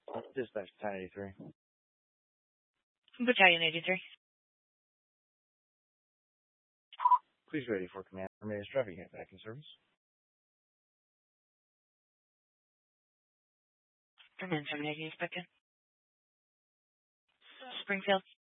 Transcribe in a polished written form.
Dispatch 1083. Battalion 83. Please ready for command for Mayor's traffic back in service. Command 780 expected. Springfield.